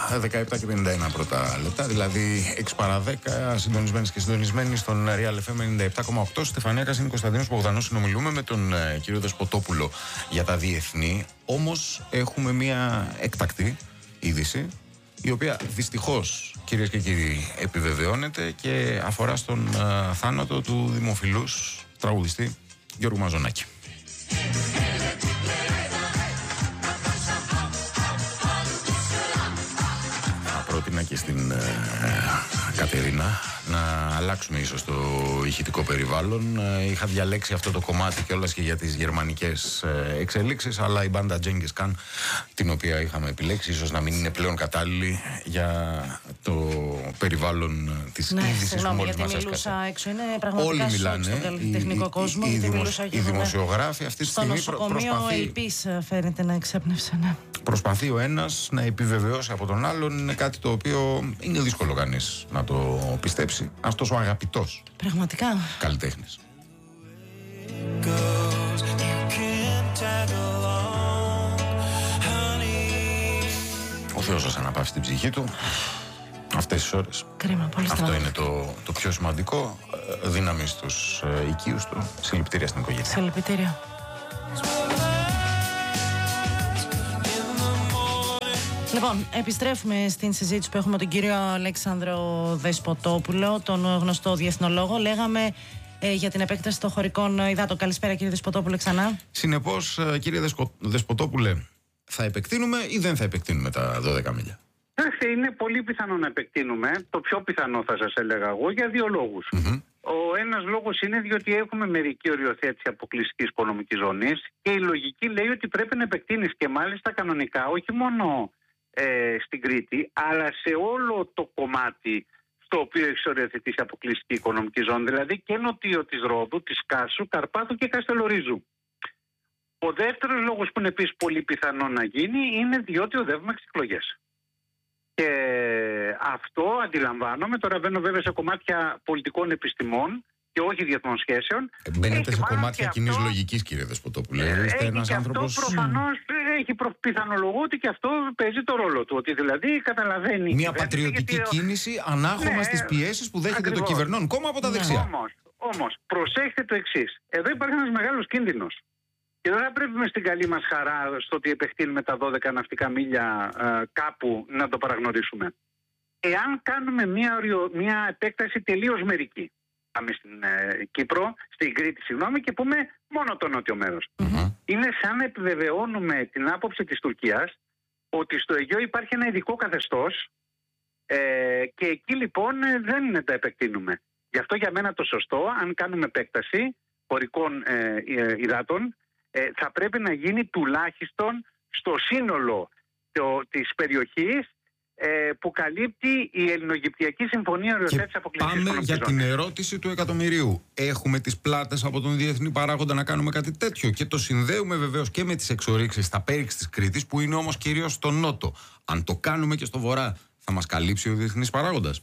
17 και 51 πρώτα λεπτά, δηλαδή 6 παρά 10, συντονισμένοι και συντονισμένοι στον Real FM 97,8. Στεφανία Κασίνη, Κωνσταντίνος Μπογδανός. Συνομιλούμε με τον κύριο Δεσποτόπουλο για τα διεθνή. Όμως έχουμε μια εκτακτή είδηση, η οποία δυστυχώς, κυρίες και κύριοι, επιβεβαιώνεται και αφορά στον θάνατο του δημοφιλούς τραγουδιστή Γιώργου Μαζονάκη. Πρότεινα και στην Κατερίνα να αλλάξουμε ίσως το ηχητικό περιβάλλον. Είχα διαλέξει αυτό το κομμάτι κιόλας και για τις γερμανικές εξελίξεις, αλλά η μπάντα Genghis Khan, την οποία είχαμε επιλέξει, ίσως να μην είναι πλέον κατάλληλη για το περιβάλλον της είδησης που μόλις μας έσκασε. Έξω είναι πραγματικά σοκ στον καλλιτεχνικό κόσμο. Οι δημοσιογράφοι αυτή τη στιγμή νοσοκομείο Ελπής φαίνεται να εξέπνευσε, ναι. Προσπαθεί ο ένας να επιβεβαιώσει από τον άλλον. Είναι κάτι το οποίο είναι δύσκολο κανείς να το πιστέψει. Αυτός ο αγαπητός πραγματικά καλλιτέχνης. Ο Θεός σας αναπαύσει την ψυχή του αυτές τις ώρες. Κρίμα, πολύ αυτό είναι το πιο σημαντικό. Δύναμη στους οικείους του. Συλληπιτήρια στην οικογένεια. Συλληπιτήρια. Λοιπόν, επιστρέφουμε στην συζήτηση που έχουμε με τον κύριο Αλέξανδρο Δεσποτόπουλο, τον γνωστό διεθνολόγο. Λέγαμε για την επέκταση των χωρικών υδάτων. Καλησπέρα, κύριε Δεσποτόπουλε, ξανά. Συνεπώς, κύριε Δεσποτόπουλε, θα επεκτείνουμε ή δεν θα επεκτείνουμε τα 12 μίλια? Είναι πολύ πιθανό να επεκτείνουμε. Το πιο πιθανό θα σας έλεγα εγώ για δύο λόγους. Ο ένας λόγος είναι διότι έχουμε μερική οριοθέτηση αποκλειστικής οικονομικής ζώνης και η λογική λέει ότι πρέπει να επεκτείνεις, και μάλιστα κανονικά, όχι μόνο στην Κρήτη, αλλά σε όλο το κομμάτι στο οποίο έχει οριοθετήσει αποκλειστική οικονομική ζώνη, δηλαδή και νοτίο της Ρόδου, της Κάσου, Καρπάθου και Καστελορίζου. Ο δεύτερος λόγος που είναι επίσης πολύ πιθανό να γίνει είναι διότι οδεύουμε στις εκλογές. Και αυτό αντιλαμβάνομαι, τώρα μπαίνω βέβαια σε κομμάτια πολιτικών επιστημών και όχι διεθνών σχέσεων. Μπαίνετε σε κομμάτια κοινής λογικής, κύριε Δεσποτόπουλε. Είστε ένας άνθρωπος. Αυτό προφανώς πιθανολογώ ότι και αυτό παίζει το ρόλο του. Ότι δηλαδή καταλαβαίνει. Μια πατριωτική κίνηση ανάχωμα στις πιέσεις που δέχεται το κυβερνών κόμμα από τα δεξιά. Όμως, προσέχετε το εξής. Εδώ υπάρχει ένας μεγάλος κίνδυνος. Και δεν θα πρέπει μες στην καλή μας χαρά στο ότι επεκτείνουμε τα 12 ναυτικά μίλια κάπου να το παραγνωρίσουμε. Εάν κάνουμε μια επέκταση τελείως μερική, πάμε στην Κύπρο, στην Κρήτη, συγγνώμη, και πούμε μόνο το νότιο μέρος. Είναι σαν να επιβεβαιώνουμε την άποψη της Τουρκίας ότι στο Αιγαίο υπάρχει ένα ειδικό καθεστώς και εκεί λοιπόν δεν τα επεκτείνουμε. Γι' αυτό για μένα το σωστό, αν κάνουμε επέκταση χωρικών υδάτων, θα πρέπει να γίνει τουλάχιστον στο σύνολο της περιοχής που καλύπτει η Ελληνογυπτιακή Συμφωνία Οριοθέτησης Αποκλειστικής Οικονομικής Ζώνης. Για την ερώτηση του εκατομμυρίου, έχουμε τις πλάτες από τον διεθνή παράγοντα να κάνουμε κάτι τέτοιο? Και το συνδέουμε βεβαίως και με τις εξορίξεις στα πέριξη της Κρήτης, που είναι όμως κυρίως στο νότο. Αν το κάνουμε και στο βορρά, θα μας καλύψει ο διεθνής παράγοντας?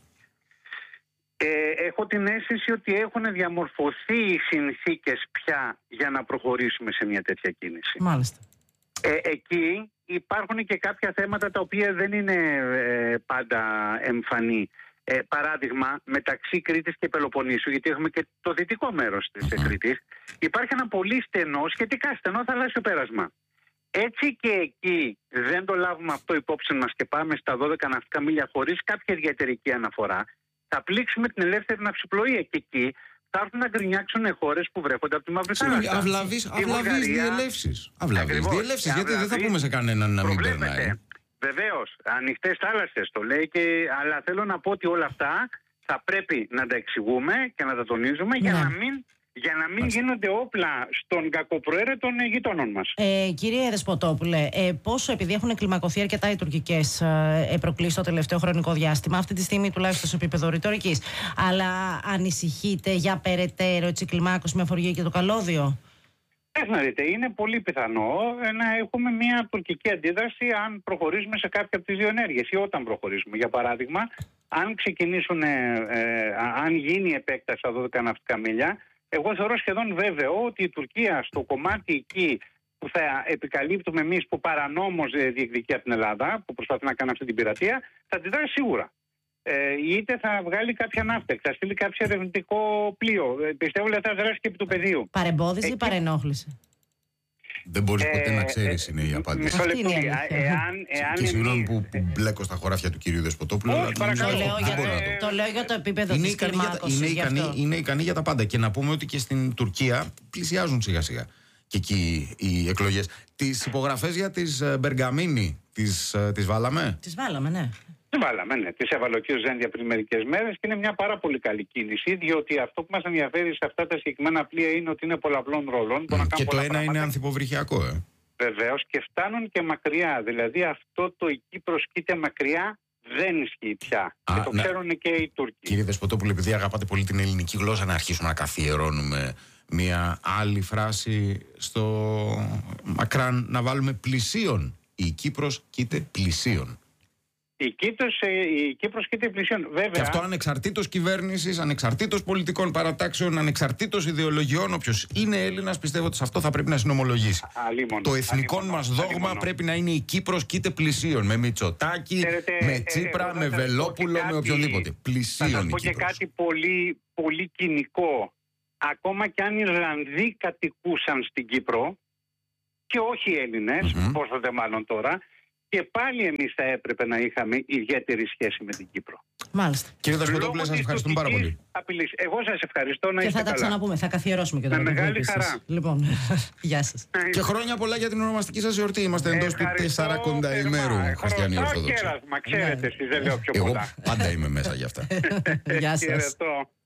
Έχω την αίσθηση ότι έχουν διαμορφωθεί οι συνθήκες πια για να προχωρήσουμε σε μια τέτοια κίνηση. Μάλιστα. Εκεί υπάρχουν και κάποια θέματα τα οποία δεν είναι πάντα εμφανή. Παράδειγμα, μεταξύ Κρήτης και Πελοποννήσου, γιατί έχουμε και το δυτικό μέρος της Κρήτης, υπάρχει ένα πολύ στενό, σχετικά στενό θαλάσσιο πέρασμα. Έτσι και εκεί δεν το λάβουμε αυτό υπόψη μας και πάμε στα 12 ναυτικά μίλια χωρίς κάποια ιδιαιτερική αναφορά, θα πλήξουμε την ελεύθερη ναυσιπλοεία και εκεί θα έρθουν να γκρινιάξουν χώρες που βρέχονται από τη Μαύρη Θάλασσα. Αυλαβείς διελεύσεις. Γιατί δεν θα πούμε σε κανέναν να μην περνάει. Βεβαίως, ανοιχτές θάλασσες το λέει, αλλά θέλω να πω ότι όλα αυτά θα πρέπει να τα εξηγούμε και να τα τονίζουμε για να μην γίνονται όπλα στον κακοπροαίρετων γειτόνων μας. Κύριε Δεσποτόπουλε, πόσο, επειδή έχουν κλιμακωθεί αρκετά οι τουρκικές προκλήσεις το τελευταίο χρονικό διάστημα, αυτή τη στιγμή τουλάχιστον σε επίπεδο ρητορικής, αλλά ανησυχείτε για περαιτέρω κλιμάκωση με Φοργή και το καλώδιο? Να δείτε, είναι πολύ πιθανό να έχουμε μια τουρκική αντίδραση αν προχωρήσουμε σε κάποια από τις δύο ενέργειες ή όταν προχωρήσουμε. Για παράδειγμα, αν ξεκινήσουν, αν γίνει επέκταση στα 12 ναυτικά μίλια, εγώ θεωρώ σχεδόν βέβαιο ότι η Τουρκία στο κομμάτι εκεί που θα επικαλύπτουμε εμείς που παρανόμως διεκδικεί από την Ελλάδα, που προσπαθεί να κάνει αυτή την πειρατεία, θα αντιδράσει σίγουρα. Είτε θα βγάλει κάποια ναύτεκ, θα στείλει κάποιο ερευνητικό πλοίο. Πιστεύω ότι θα δράσει και επί του πεδίου. Παρεμπόδιση ή παρενόχληση? Δεν μπορείς ποτέ να ξέρεις, είναι η απάντηση. Και συγγνώμη που μπλέκω στα χωράφια του κυρίου Δεσποτόπουλου. Το λέω για το επίπεδο της κλιμάκωσης. Είναι ικανή για τα πάντα. Και να πούμε ότι και στην Τουρκία πλησιάζουν σιγά σιγά και εκεί οι εκλογές. Τις υπογραφές για τις Μπεργαμίνη τις βάλαμε? Τις βάλαμε, ναι. Τις έβαλε ο κ. Ζένδια πριν μερικές μέρες και είναι μια πάρα πολύ καλή κίνηση, διότι αυτό που μας ενδιαφέρει σε αυτά τα συγκεκριμένα πλοία είναι ότι είναι πολλαπλών ρόλων. Και το ένα είναι ανθυποβρυχιακό, Βεβαίως, και φτάνουν και μακριά. Δηλαδή αυτό το εκεί προσκύται μακριά δεν ισχύει πια. Και το ξέρουν και οι Τούρκοι. Κύριε Δεσποτόπουλο, επειδή αγαπάτε πολύ την ελληνική γλώσσα, να αρχίσουμε να καθιερώνουμε μια άλλη φράση στο μακράν, να βάλουμε πλησίον. Η Κύπρος κοίται πλησίον. Η Κύπρος κοίται πλησίον. Βέβαια. Και αυτό ανεξαρτήτως κυβέρνησης, ανεξαρτήτως πολιτικών παρατάξεων, ανεξαρτήτως ιδεολογιών. Όποιος είναι Έλληνας, πιστεύω ότι σε αυτό θα πρέπει να συνομολογήσει. Το εθνικό μας δόγμα πρέπει να είναι η Κύπρος κοίται πλησίον. Με Μητσοτάκη, με Τσίπρα, με Βελόπουλο, με οποιονδήποτε. Πλησίον. Θα σας πω και κάτι πολύ, πολύ κοινικό. Ακόμα και αν οι Ιρλανδοί κατοικούσαν στην Κύπρο, και όχι οι Έλληνες, πόσο μάλλον τώρα, και πάλι εμείς θα έπρεπε να είχαμε ιδιαίτερη σχέση με την Κύπρο. Μάλιστα. Κύριε Δεσποτόπουλε, σας ευχαριστούμε πάρα πολύ. Εγώ σας ευχαριστώ, να και είστε θα τα ξαναπούμε, θα καθιερώσουμε και το με μεγάλη χαρά. Λοιπόν, γεια σας. Και χρόνια πολλά για την ονομαστική σας εορτή. Είμαστε εντός του 40 ημέρου χριστιανοί Ορθόδοξοι. Μα ξέρετε, εσείς δεν λέω πιο πολλά. Εγώ πάντα είμαι μέσα για αυτά. Γεια σας.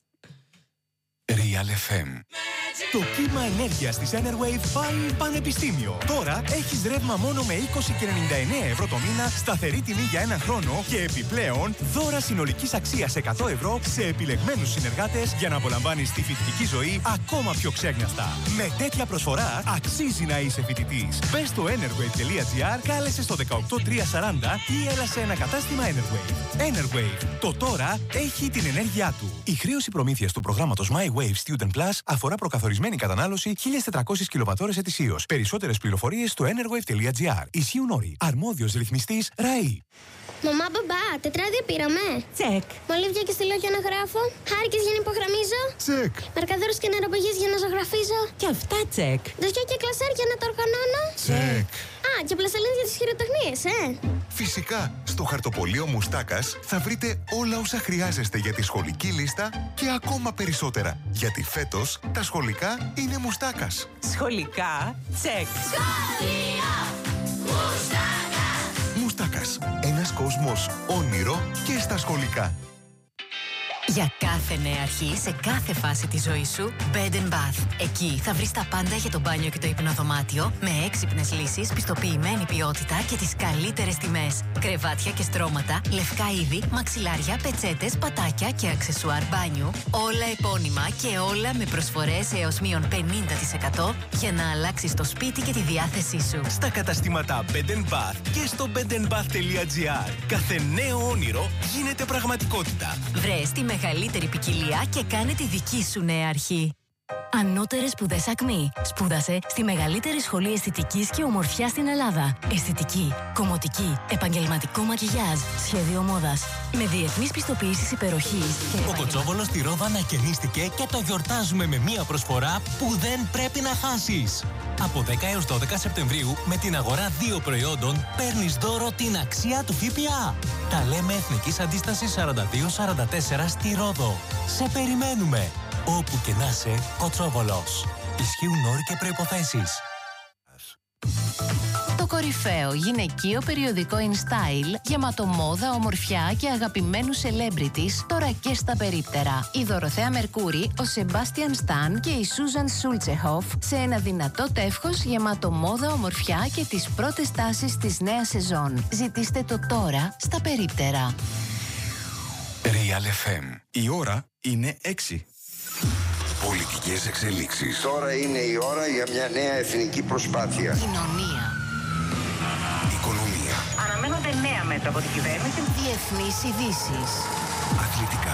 Real FM. Το κύμα ενέργειας της Enerwave πάει πανεπιστήμιο. Τώρα έχεις ρεύμα μόνο με 20,99 ευρώ το μήνα, σταθερή τιμή για ένα χρόνο και επιπλέον δώρα συνολικής αξίας 100 ευρώ σε επιλεγμένους συνεργάτες για να απολαμβάνεις τη φοιτητική ζωή ακόμα πιο ξέγνιαστα. Με τέτοια προσφορά αξίζει να είσαι φοιτητής. Μπες στο enerwave.gr, κάλεσε στο 18340 ή έλα σε ένα κατάστημα Enerwave. Enerwave. Το τώρα έχει την ενέργειά του. Η χρέωση προμήθειας του προγράμματος My Wave Student Plus αφορά προκαθορισμένη κατανάλωση 1.400 κιλοβατώρες ετησίως. Περισσότερες πληροφορίες στο enerwave.gr. Ισχύουν όροι. Αρμόδιος ρυθμιστής ΡΑΗ. Μαμά, μπαμπά, τετράδια πήραμε. Τσεκ. Μολύβια και στυλό για να γράφω. Χάρηκες για να υπογραμμίζω. Τσεκ. Μαρκαδόρους και νεροπαγίες για να ζωγραφίζω. Και αυτά τσεκ. Δοσιά και κλασάρ για να τα οργανώνω. Τσεκ. Α, και πλαστελίνες για τις χειροτεχνίες, Φυσικά, στο χαρτοπολείο Μουστάκας θα βρείτε όλα όσα χρειάζεστε για τη σχολική λίστα και ακόμα περισσότερα. Γιατί φέτος τα σχολικά είναι Μουστάκας. Σχολικά τσεκ. Σχολείο Μουστάκας. Μουστάκας. Ένας κόσμος όνειρο και στα σχολικά. Για κάθε νέα αρχή, σε κάθε φάση της ζωής σου, Bed & Bath. Εκεί θα βρεις τα πάντα για το μπάνιο και το υπνοδωμάτιο, με έξυπνες λύσεις, πιστοποιημένη ποιότητα και τις καλύτερες τιμές. Κρεβάτια και στρώματα, λευκά είδη, μαξιλάρια, πετσέτες, πατάκια και αξεσουάρ μπάνιου. Όλα επώνυμα και όλα με προσφορές έως μείον 50% για να αλλάξεις το σπίτι και τη διάθεσή σου. Στα καταστήματα Bed & Bath και στο bedandbath.gr. Κάθε νέο όνειρο γίνεται πραγματικότητα. Βρες τη μεγαλύτερη ποικιλία και κάνε τη δική σου νέα αρχή. Ανώτερες σπουδές ΑΚΜΗ. Σπούδασε στη μεγαλύτερη σχολή αισθητικής και ομορφιάς στην Ελλάδα. Αισθητική, κομμωτική, επαγγελματικό μακιγιάζ, σχέδιο μόδας. Με διεθνείς πιστοποιήσεις υπεροχής. Ο Κοτσόβολος στη Ρόδα ανακαινίστηκε και το γιορτάζουμε με μία προσφορά που δεν πρέπει να χάσεις. Από 10 έως 12 Σεπτεμβρίου, με την αγορά 2 προϊόντων, παίρνεις δώρο την αξία του ΦΠΑ. Τα λέμε Εθνικής Αντίστασης 42-44 στη Ρόδο. Σε περιμένουμε. Όπου και να είσαι, Κοτσόβολος. Ισχύουν όροι και προϋποθέσεις. Το κορυφαίο γυναικείο περιοδικό InStyle, γεμάτο μόδα, ομορφιά και αγαπημένους celebrities, τώρα και στα περίπτερα. Η Δωροθέα Μερκούρη, ο Σεμπάστιαν Σταν και η Σούζαν Σούλτσεχοφ σε ένα δυνατό τεύχος γεμάτο μόδα, ομορφιά και τις πρώτες τάσεις της νέας σεζόν. Ζητήστε το τώρα στα περίπτερα. Real FM. Η ώρα είναι 6. Πολιτικές εξελίξεις. Τώρα είναι η ώρα για μια νέα εθνική προσπάθεια. Κοινωνία. Οικονομία. Αναμένονται νέα μέτρα από την κυβέρνηση. Διεθνείς ειδήσεις. Αθλητικά.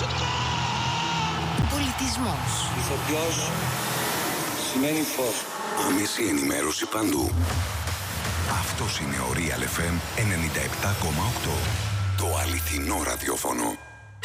Πολιτισμός. Ηθοποιός σημαίνει φως. Άμεση ενημέρωση παντού. Αυτός είναι ο Real FM 97,8. Το αληθινό ραδιόφωνο.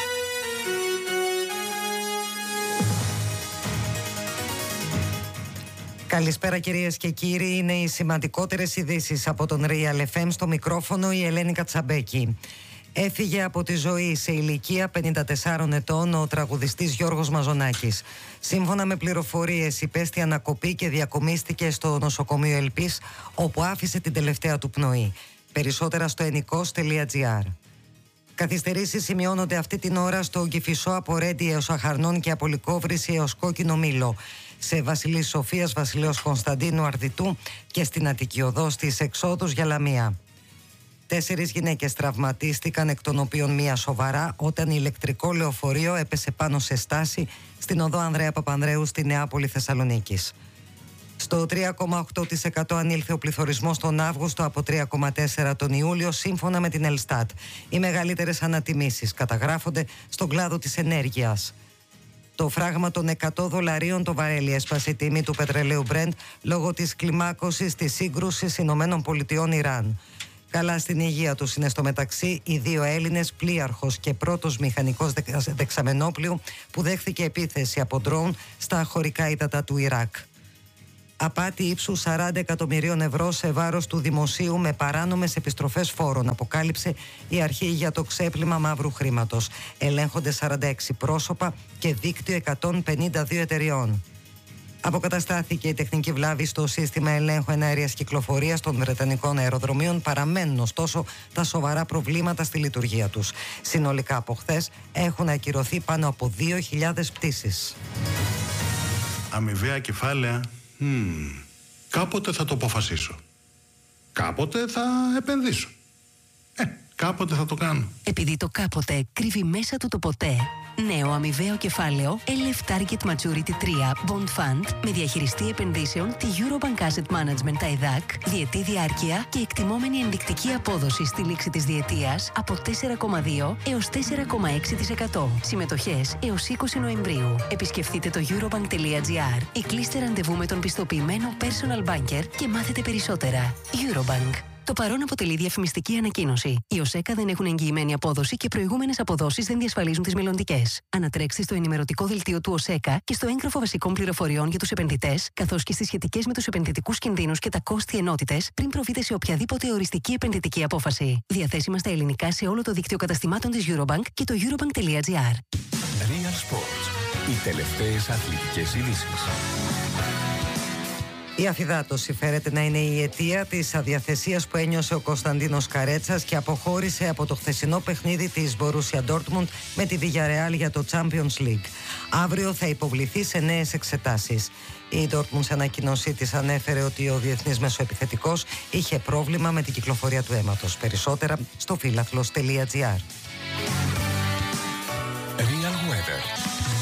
Καλησπέρα κυρίες και κύριοι, είναι οι σημαντικότερες ειδήσεις από τον Real FM. Στο μικρόφωνο η Ελένη Κατσαμπέκη. Έφυγε από τη ζωή σε ηλικία 54 ετών ο τραγουδιστής Γιώργος Μαζονάκης. Σύμφωνα με πληροφορίες, υπέστη ανακοπή και διακομίστηκε στο νοσοκομείο Ελπής, όπου άφησε την τελευταία του πνοή. Περισσότερα στο ενικός.gr. Καθυστερήσεις σημειώνονται αυτή την ώρα στο Κηφισό από Ρέντι έως Αχαρνών και από Λυκόβρηση έως Κόκκινο Μήλο. Σε Βασιλής Σοφίας, Βασιλέως Κωνσταντίνου Αρδιτού και στην Αττική Οδό στις εξόδους για Λαμία. 4 γυναίκες τραυματίστηκαν, εκ των οποίων μία σοβαρά, όταν ηλεκτρικό λεωφορείο έπεσε πάνω σε στάση στην οδό Ανδρέα Παπανδρέου στη Νεάπολη Θεσσαλονίκης. Στο 3,8% ανήλθε ο πληθωρισμός τον Αύγουστο από 3,4% τον Ιούλιο, σύμφωνα με την Ελστάτ. Οι μεγαλύτερες ανατιμήσεις καταγράφονται στον κλάδο της ενέργειας. Το φράγμα των $100 το βαρέλι έσπασε η τιμή του πετρελαίου Brent λόγω της κλιμάκωσης της σύγκρουσης ΗΠΑ-Ιράν. Καλά στην υγεία τους είναι στο μεταξύ οι 2 Έλληνες, πλοίαρχος και πρώτος μηχανικός δεξαμενόπλιου, που δέχθηκε επίθεση από ντρόουν στα χωρικά ύδατα του Ιράκ. Απάτη ύψους 40 εκατομμυρίων ευρώ σε βάρος του δημοσίου με παράνομες επιστροφές φόρων, αποκάλυψε η αρχή για το ξέπλυμα μαύρου χρήματος. Ελέγχονται 46 πρόσωπα και δίκτυο 152 εταιριών. Αποκαταστάθηκε η τεχνική βλάβη στο σύστημα ελέγχου εναέριας κυκλοφορίας των βρετανικών αεροδρομίων. Παραμένουν ωστόσο τα σοβαρά προβλήματα στη λειτουργία τους. Συνολικά από χθες έχουν ακυρωθεί πάνω από 2.000 πτήσεις. Αμοιβαία κεφάλαια. Κάποτε θα το αποφασίσω. Κάποτε θα επενδύσω. Κάποτε θα το κάνω. Επειδή το κάποτε κρύβει μέσα του το ποτέ. Νέο αμοιβαίο κεφάλαιο LF Target Maturity 3 Bond Fund με διαχειριστή επενδύσεων τη Eurobank Asset Management ΤΑΙΔΑΚ, διετή διάρκεια και εκτιμόμενη ενδεικτική απόδοση στη λήξη της διετίας από 4,2 έως 4,6%. Συμμετοχές έως 20 Νοεμβρίου. Επισκεφτείτε το eurobank.gr ή κλείστε ραντεβού με τον πιστοποιημένο personal banker και μάθετε περισσότερα. Eurobank. Το παρόν αποτελεί διαφημιστική ανακοίνωση. Οι ΟΣΕΚΑ δεν έχουν εγγυημένη απόδοση και προηγούμενες αποδόσεις δεν διασφαλίζουν τις μελλοντικές. Ανατρέξτε στο ενημερωτικό δελτίο του ΟΣΕΚΑ και στο έγγραφο βασικών πληροφοριών για τους επενδυτές, καθώς και στις σχετικές με τους επενδυτικούς κινδύνους και τα κόστη ενότητες, πριν προβείτε σε οποιαδήποτε οριστική επενδυτική απόφαση. Διαθέσιμα στα ελληνικά σε όλο το δίκτυο καταστημάτων της Eurobank και το eurobank.gr. Real Sports. Οι τελευταίες αθλητικές ειδήσεις. Η αφυδάτωση φέρεται να είναι η αιτία της αδιαθεσίας που ένιωσε ο Κωνσταντίνος Καρέτσας και αποχώρησε από το χθεσινό παιχνίδι της Borussia Dortmund με τη Villarreal για το Champions League. Αύριο θα υποβληθεί σε νέες εξετάσεις. Η Dortmund σε ανακοίνωσή της ανέφερε ότι ο διεθνής μεσοεπιθετικός είχε πρόβλημα με την κυκλοφορία του αίματος. Περισσότερα στο φίλαθλος.gr. Real Weather.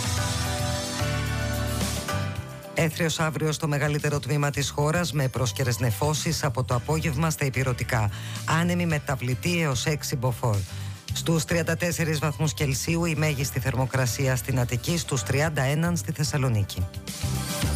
Έθριος αύριο στο μεγαλύτερο τμήμα της χώρας με πρόσκαιρες νεφώσεις από το απόγευμα στα ηπειρωτικά. Άνεμη μεταβλητή έως 6 μποφόρ. Στους 34 βαθμούς Κελσίου η μέγιστη θερμοκρασία στην Αττική, στους 31 στη Θεσσαλονίκη.